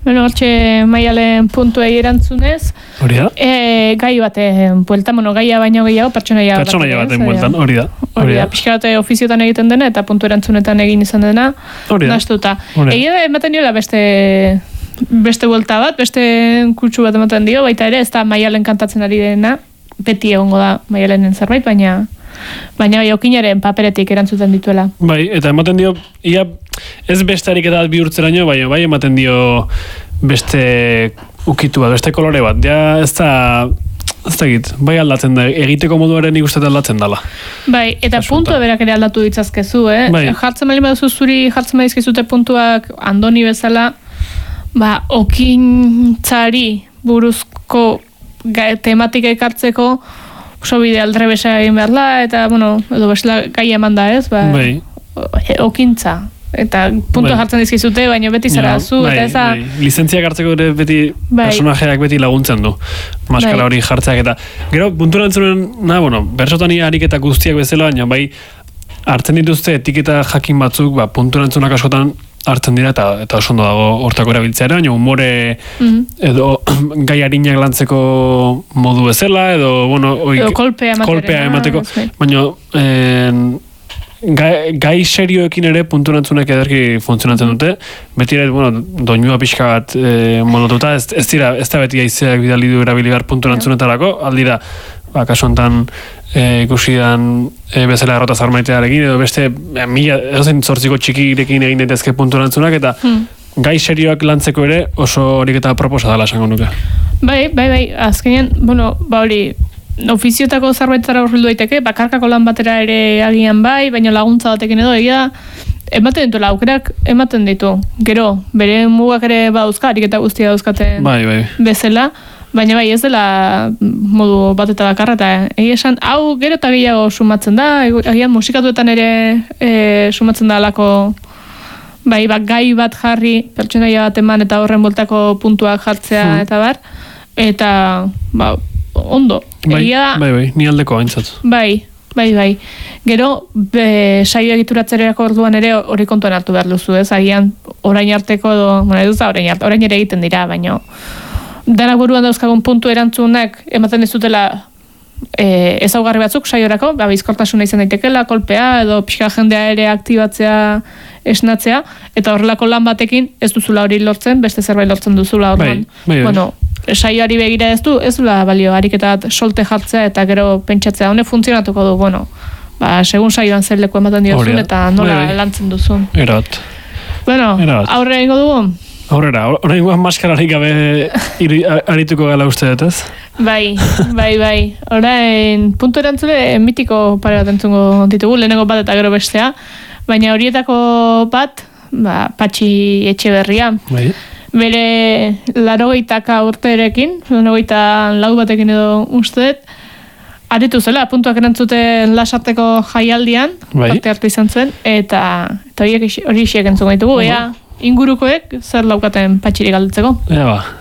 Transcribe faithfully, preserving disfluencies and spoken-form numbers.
Bueno, hortxe Maialen puntuei erantzunez. Hori da? E, gai baten, buelta, bueno, gaia baino gehiago, pertsonaia baten. Pertsonaia baten bueltan, hori da. Hori da, pixka bate ofiziotan egiten dena, eta puntu erantzunetan egin izan dena, nastuta. Egia da, ematen diola beste, beste buelta bat, beste kutsu bat ematen dio, baita ere, ez da Maialen kantatzen ari dena, beti egongo da Maialenen zerbait, baina... Baina bai, okinaren paperetik erantzuten dituela. Bai, eta ematen dio, ia ez beste ariketa bihurtzeraino, bai, bai ematen dio beste ukitu bat, beste kolore bat. Ja, ez da, ez da egit, bai aldatzen da, egiteko moduaren ikusten aldatzen dala. Bai, eta puntu berak ere aldatu ditzazkezu, eh? Bai. Jartzen bali baduzu zuri, jartzen badizkizute puntuak Andoni bezala, ba, okintzari buruzko tematika ekartzeko, oso bide aldrebesa egin behar da, eta, bueno, edo besla gai eman da, ez? Ba, bai. Okintza. Eta puntua bai. Jartzen dizkizute, baina beti zara zu, bai, eta eza... Bai. Lizentziak hartzeko ere beti bai. Personajeak beti laguntzen du. Maskara bai. Hori jartzeak eta... Gero, puntu nantzunen, na, bueno, bersotan ariketa guztiak bezala, baina bai, hartzen dituzte etiketa jakin batzuk, ba, puntu nantzunak askotan hartzen dira, eta, eta oso ondo dago hortako erabiltzea ere, baina umore mm-hmm. edo gai harinak lantzeko modu bezala, edo, bueno, oik, edo kolpea, kolpea emateko, baina en, gai, gai serioekin ere puntu nantzunek ederki funtzionatzen dute, beti ere, bueno, doinua pixka bat e, monotuta, ez, ez dira, ez da beti aizeak bidali du erabiligar puntu nantzunetarako, aldira, ba, kasu honetan e, ikusi dan e, bezala errota zarmaitearekin, edo beste e, mila, edozen zortziko txikirekin egin daitezke puntu nantzunak, eta hmm. gai serioak lantzeko ere oso horik eta proposa dela esango nuke. Bai, bai, bai, azkenean, bueno, ba hori, ofiziotako zarbaitzara horrildu daiteke, bakarkako lan batera ere agian bai, baina laguntza batekin edo egia, ematen dituela, aukerak ematen ditu. Gero, bere mugak ere bauzka, ariketa guztia dauzkaten bai, bai. Bezala, baina bai, ez dela modu bat eta bakarra, eta egia esan, hau gero eta gehiago sumatzen da, agian musikatuetan ere e, sumatzen da alako, bai, bat gai bat jarri, pertsonaia bat eman eta horren boltako puntuak jartzea hmm. eta bar, eta, ba, ondo. Bai, egia, bai, bai, ni aldeko haintzat. Bai, bai, bai. Gero, be, saio egituratzerako orduan ere hori kontuan hartu behar duzu, ez? Agian, orain arteko edo, bueno, ez da orain arte, orain ere egiten dira, baina dara buruan dauzkagun puntu erantzunak ematen dizutela e, ezaugarri batzuk saiorako, ba, bizkortasuna izan daitekela, kolpea, edo pixka jendea ere aktibatzea, esnatzea, eta horrelako lan batekin ez duzula hori lortzen, beste zerbait lortzen duzula orduan. Bai, bai, bai. Bueno, saioari begira ez du, ez dula balio, ariketa bat solte jartzea eta gero pentsatzea, honek funtzionatuko du, bueno, ba, segun saioan zer leku ematen diozun eta nola bai, bai. Lantzen duzun. Erat. Bueno, aurre egingo dugu? Aurrera, orain guan maskararik gabe iri, arituko gala uste dut, ez? Bai, bai, bai. Orain, puntu erantzule mitiko pare bat entzungo ditugu, lehenengo bat eta gero bestea, baina horietako bat, ba, Patxi Etxeberria. Bai. Bere larogeitaka urterekin, larogeita lau batekin edo uste dut, aritu zela, puntuak erantzuten lasarteko jaialdian, bai. Parte hartu izan zen, eta, eta hori isiek entzungo ditugu, ea, ingurukoek zer laukaten Patxiri galdetzeko. Ea ba.